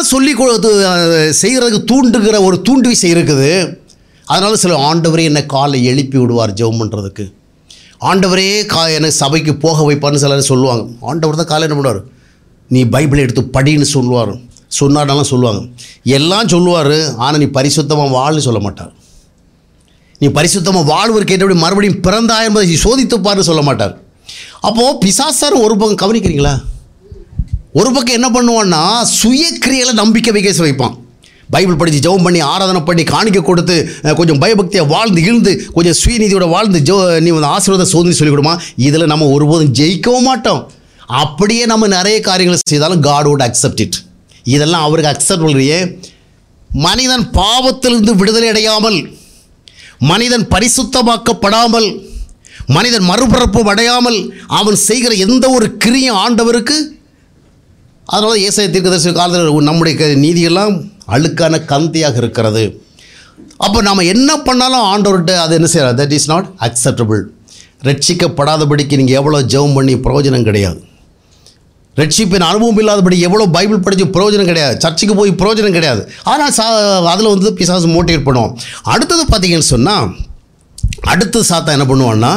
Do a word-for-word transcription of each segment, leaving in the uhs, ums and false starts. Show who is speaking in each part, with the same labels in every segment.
Speaker 1: இதெல்லாம் சொல்லி செய்கிறதுக்கு தூண்டுகிற ஒரு தூண்டு விசை இருக்குது. அதனால் சில ஆண்டவரே என்னை காலை எழுப்பி விடுவார் ஜெபம் பண்ணுறதுக்கு. ஆண்டவரே கா என்னை சபைக்கு போக வைப்பார்னு சிலர் சொல்லுவாங்க. ஆண்டவர் தான் காலை என்ன பண்ணுவார், நீ பைபிளை எடுத்து படின்னு சொல்லுவார். சொன்னார்னாலும் சொல்லுவாங்க, எல்லாம் சொல்லுவார். ஆனால் நீ பரிசுத்தமாக வாழ்னு சொல்ல மாட்டார். நீ பரிசுத்தமாக வாழ்வதற்கு ஏற்றபடி மறுபடியும் பிறந்தாய் என்பதை சோதித்துப்பார்னு சொல்ல மாட்டார். அப்போது பிசாசார் ஒரு பக்கம் கவனிக்கிறீங்களா, ஒரு பக்கம் என்ன பண்ணுவான்னா சுயக்கிரியையில் நம்பிக்கை வைக்க வைப்பான். பைபிள் படித்து ஜெபம் பண்ணி ஆராதனை பண்ணி காணிக்க கொடுத்து கொஞ்சம் பயபக்தியை வாழ்ந்து இழுந்து கொஞ்சம் சுயநீதியோட வாழ்ந்து ஜோ நீ வந்து ஆசீர்வாத சோதனை சொல்லிக் கொடுமா. இதில் நம்ம ஒருபோதும் ஜெயிக்கவும் மாட்டோம். அப்படியே நம்ம நிறைய காரியங்களை செய்தாலும் காட் வுட் அக்செப்ட் இட். இதெல்லாம் அவருக்கு அக்செப்ட் பண்ணுறியே. மனிதன் பாவத்திலிருந்து விடுதலை அடையாமல், மனிதன் பரிசுத்தமாக்கப்படாமல், மனிதன் மறுபிறப்பு அடையாமல் அவன் செய்கிற எந்த ஒரு கிரியும் ஆண்டவருக்கு. அதனால ஏசாயா தீர்க்கதரிசி காலத்தில் நம்முடைய நீதியெல்லாம் அழுக்கான கந்தியாக இருக்கிறது. அப்போ நாம் என்ன பண்ணாலும் ஆண்டவர்கிட்ட அது என்ன செய்யறது, தட் இஸ் நாட் அக்செப்டபிள். ரட்சிக்கப்படாதபடிக்கு நீங்கள் எவ்வளோ ஜெபம் பண்ணி பிரயோஜனம் கிடையாது. ரட்சிப்பின் அனுபவம் இல்லாதபடி எவ்வளோ பைபிள் படித்து பிரயோஜனம் கிடையாது. சர்ச்சுக்கு போய் பிரயோஜனம் கிடையாது. ஆனால் சா அதில் வந்து பிசாசு மோட்டிவேட் பண்ணுவோம். அடுத்தது பார்த்தீங்கன்னு சொன்னால், அடுத்தது சாத்தா என்ன பண்ணுவான்னா,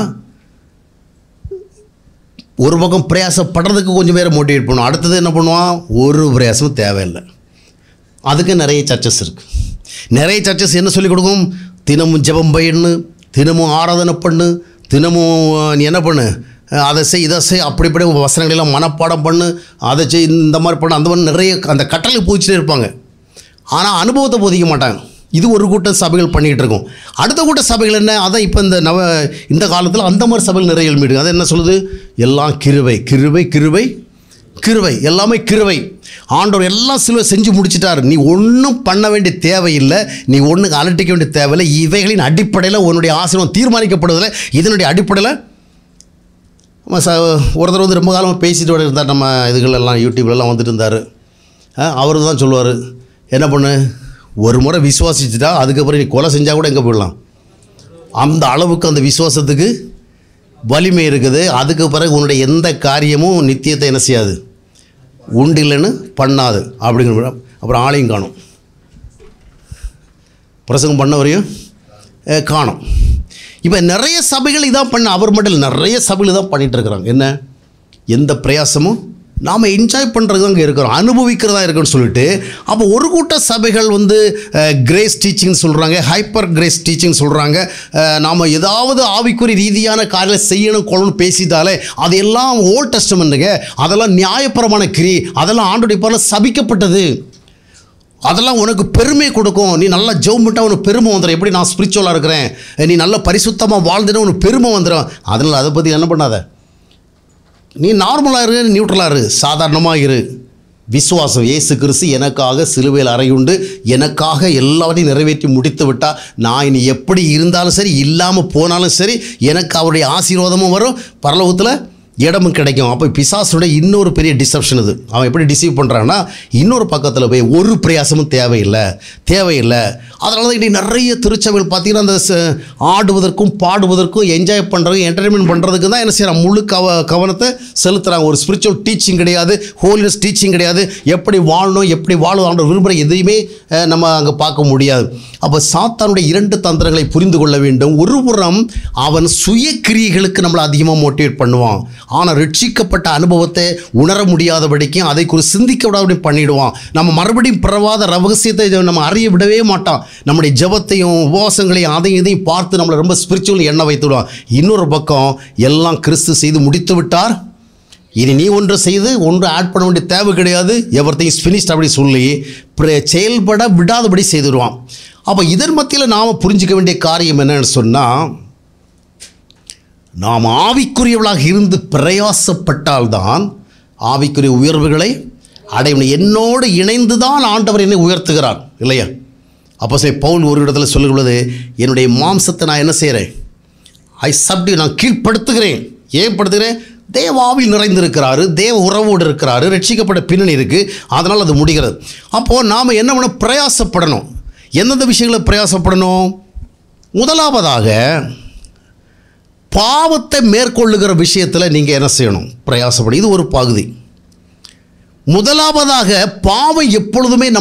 Speaker 1: ஒரு பக்கம் பிரயாசப்படுறதுக்கு கொஞ்சம் பேரை மோட்டிவேட் பண்ணுவோம். அடுத்தது என்ன பண்ணுவான், ஒரு பிரயாசமும் தேவையில்லை. அதுக்கு நிறைய சர்ச்சஸ் இருக்குது. நிறைய சர்ச்சஸ் என்ன சொல்லிக் கொடுக்கும், தினமும் ஜெபம் பண்ணு, தினமும் ஆராதனை பண்ணு, தினமும் நீ என்ன பண்ணு, அதை செய் இதை செய், அப்படி இப்படி வசனங்களெல்லாம் மனப்பாடம் பண்ணு, அதை செய், இந்த மாதிரி பண்ணு, அந்த மாதிரி நிறைய அந்த கட்டளை பூச்சிட்டே இருப்பாங்க. ஆனால் அனுபவத்தை போதிக்க மாட்டாங்க. இது ஒரு கூட்ட சபைகள் பண்ணிக்கிட்டு இருக்கும். அடுத்த கூட்ட சபைகள் என்ன, அதான் இப்போ இந்த நவ இந்த காலத்தில் அந்த மாதிரி சபைகள் நிறைய எழுப்பிடுங்க. அதை என்ன சொல்லுது, எல்லாம் கிருபை கிருபை கிருபை கிருபை, எல்லாமே கிருபை. ஆண்டவர் எல்லாம் சிலுவை செஞ்சு முடிச்சிட்டார், நீ ஒன்றும் பண்ண வேண்டிய தேவையில்லை, நீ ஒன்றுக்கு அலட்டிக்க வேண்டிய தேவையில்லை. இவைகளின் அடிப்படையில் உன்னுடைய ஆசீர்வாதம் தீர்மானிக்கப்படுவதில்லை. இதனுடைய அடிப்படையில் ச ஒருத்தர் வந்து ரொம்ப காலமாக பேசிட்டு வர இருந்தார். நம்ம இதுகளெல்லாம் யூடியூப்லலாம் வந்துட்டு இருந்தார். அவர் தான் சொல்லுவார், என்ன பண்ணு, ஒரு முறை விசுவாசிச்சுட்டா அதுக்கப்புறம் நீ கொலை செஞ்சால் கூட எங்கே போயிடலாம். அந்த அளவுக்கு அந்த விசுவாசத்துக்கு வலிமை இருக்குது. அதுக்கு பிறகு உன்னுடைய எந்த காரியமும் நித்தியத்தை என்ன செய்யாது, உண்டு இல்லைன்னு பண்ணாது அப்படிங்கிற. அப்புறம் ஆளையும் காணும், பிரசங்கம் பண்ண வரையும் காணும். இப்போ நிறைய சபைகள் இதான் பண்ண, அவர் மட்டும் இல்லை, நிறைய சபைகள் தான் பண்ணிகிட்டு இருக்கிறாங்க. என்ன, எந்த பிரயாசமும் நாம் என்ஜாய் பண்ணுறது தான் இங்கே இருக்கிறோம், அனுபவிக்கிறதா இருக்குன்னு சொல்லிட்டு. அப்போ ஒரு கூட்ட சபைகள் வந்து கிரேஸ் டீச்சிங்னு சொல்கிறாங்க, ஹைப்பர் கிரேஸ் டீச்சிங் சொல்கிறாங்க. நாம் ஏதாவது ஆவிக்குறி ரீதியான காரியம் செய்யணும் கொள்ளணும் பேசிட்டாலே அதெல்லாம் ஓல்ட் டெஸ்டமெண்ட்டுங்க, அதெல்லாம் நியாயபரமான கிரி, அதெல்லாம் ஆண்டோடைய பார்ல சபிக்கப்பட்டது, அதெல்லாம் உனக்கு பெருமை கொடுக்கும். நீ நல்லா ஜெபம் பண்ணிட்டா உனக்கு பெருமை வந்துடும். எப்படி நான் ஸ்பிரிச்சுவலாக இருக்கிறேன், நீ நல்லா பரிசுத்தமாக வாழ்ந்துட்டு உனக்கு பெருமை வந்துடும். அதனால் அதை பற்றி என்ன பண்ணாத, நீ நார்மலாக இரு, நியூட்ரலாக இரு, சாதாரணமாக இரு. விசுவாசம், இயேசு கிறிஸ்து எனக்காக சிலுவையில் அறையுண்டு எனக்காக எல்லாவற்றையும் நிறைவேற்றி முடித்து விட்டால், நான் இனி எப்படி இருந்தாலும் சரி, இல்லாமல் போனாலும் சரி, எனக்கு அவருடைய ஆசீர்வாதமும் வரும், பரலோகத்தில் இடமும் கிடைக்கும். அப்போ பிசாசுடைய இன்னொரு பெரிய டிசப்ஷன் இது. அவன் எப்படி டிசீவ் பண்ணுறான்னா, இன்னொரு பக்கத்தில் போய் ஒரு பிரயாசமும் தேவையில்லை தேவையில்லை அதனால தான் இன்றைக்கி நிறைய திருச்சபைகள் பார்த்திங்கன்னா அந்த ஆடுவதற்கும் பாடுவதற்கும் என்ஜாய் பண்ணுறதுக்கும் என்டர்டைன்மெண்ட் பண்ணுறதுக்கு தான் என்ன செய்யறாங்க, முழு கவ கவனத்தை செலுத்துகிறாங்க. ஒரு ஸ்பிரிச்சுவல் டீச்சிங் கிடையாது, ஹோலினஸ் டீச்சிங் கிடையாது. எப்படி வாழணும், எப்படி வாழும் விரும்புகிற எதையுமே நம்ம அங்கே பார்க்க முடியாது. அப்போ சாத்தானுடைய இரண்டு தந்திரங்களை புரிந்து கொள்ள வேண்டும். ஒரு புறம் அவன் சுய கிரியைகளுக்கு நம்மளை அதிகமாக மோட்டிவேட் பண்ணுவான். ஆனால் ரட்சிக்கப்பட்ட அனுபவத்தை உணர முடியாதபடிக்கும் அதை குறித்து சிந்திக்க விடாதபடி பண்ணிவிடுவான். நம்ம மறுபடியும் பிறவாத ரகசியத்தை நம்ம அறிய விடவே மாட்டான். நம்முடைய ஜெபத்தையும் உபவாசங்களையும் அதையும் இதையும் பார்த்து நம்மளை ரொம்ப ஸ்பிரிச்சுவல் எண்ண வைத்துடுவான். இன்னொரு பக்கம் எல்லாம் கிறிஸ்து செய்து முடித்து விட்டார், இனி நீ ஒன்று செய்து ஒன்று ஆட் பண்ண வேண்டிய தேவை கிடையாது, எவர்த்தையும் ஃபினிஷ்ட் அப்படி சொல்லி செயல்பட விடாதபடி செய்துடுவான். அப்போ இதன் மத்தியில் நாம் புரிஞ்சிக்க வேண்டிய காரியம் என்னன்னு சொன்னால், நாம் ஆவிக்குரியவளாக இருந்து பிரயாசப்பட்டால்தான் ஆவிக்குரிய உயர்வுகளை அடையும். என்னோடு இணைந்து தான் ஆண்டவர் என்னை உயர்த்துகிறார் இல்லையா? அப்போ சரி, பவுல் ஒரு இடத்துல சொல்லுகிறது, என்னுடைய மாம்சத்தை நான் என்ன செய்கிறேன், ஐ சப்டி, நான் கீழ்ப்படுத்துகிறேன். ஏன் படுத்துகிறேன், தேவ ஆவியில் நிறைந்திருக்கிறாரு, தேவ உறவோடு இருக்கிறாரு, ரட்சிக்கப்பட்ட பின்னணி இருக்குது, அதனால் அது முடிகிறது. அப்போது நாம் என்ன பண்ண, பிரயாசப்படணும். எந்தெந்த விஷயங்களை பிரயாசப்படணும்? முதலாவதாக பாவத்தை மேற்கொள்ளுகிற விஷயத்தில் நீங்கள் என்ன செய்யணும், பிரயாசப்படும். இது ஒரு பகுதி. முதலாவதாக பாவம் எப்பொழுதுமே